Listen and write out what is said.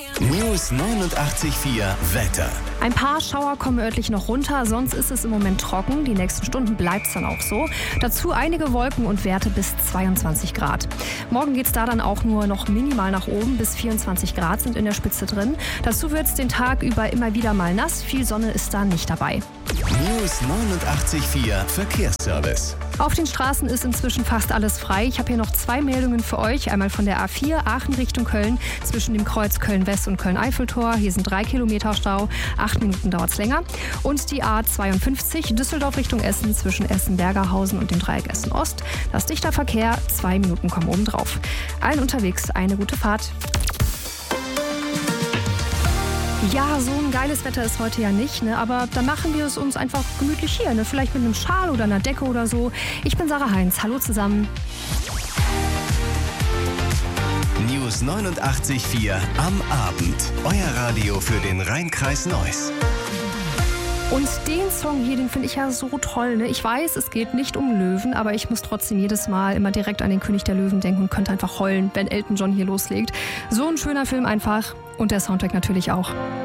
News 89,4 Wetter. Ein paar Schauer kommen örtlich noch runter, sonst ist es im Moment trocken. Die nächsten Stunden bleibt es dann auch so. Dazu einige Wolken und Werte bis 22 Grad. Morgen geht es da dann auch nur noch minimal nach oben, bis 24 Grad sind in der Spitze drin. Dazu wird es den Tag über immer wieder mal nass, viel Sonne ist da nicht dabei. News 89,4 Verkehrsservice. Auf den Straßen ist inzwischen fast alles frei. Ich habe hier noch 2 Meldungen für euch. Einmal von der A4 Aachen Richtung Köln zwischen dem Kreuz Köln-West und Köln-Eiffeltor. Hier sind 3 Kilometer Stau. 8 Minuten dauert es länger. Und die A52 Düsseldorf Richtung Essen zwischen Essen-Bergerhausen und dem Dreieck Essen-Ost. Das dichter Verkehr. 2 Minuten kommen oben drauf. Allen unterwegs eine gute Fahrt. Ja, so ein geiles Wetter ist heute ja nicht, ne? Aber dann machen wir es uns einfach gemütlich hier, ne? Vielleicht mit einem Schal oder einer Decke oder so. Ich bin Sarah Heinz, hallo zusammen. News 89,4 am Abend. Euer Radio für den Rhein-Kreis Neuss. Und den Song hier, den finde ich ja so toll, ne? Ich weiß, es geht nicht um Löwen, aber ich muss trotzdem jedes Mal immer direkt an den König der Löwen denken und könnte einfach heulen, wenn Elton John hier loslegt. So ein schöner Film einfach und der Soundtrack natürlich auch.